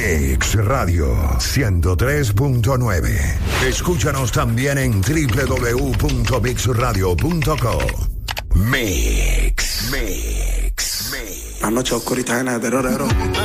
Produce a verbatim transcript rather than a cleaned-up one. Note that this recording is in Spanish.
Mix Radio ciento tres punto nueve. Escúchanos también en doble u doble u doble u punto mix radio punto com. Mix, Mix, Mix. La noche oscurita en el terror.